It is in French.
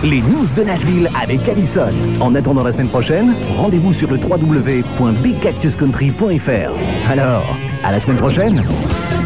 les news de Nashville avec Allison. En attendant la semaine prochaine, rendez-vous sur le www.bigcactuscountry.fr. Alors, à la semaine prochaine!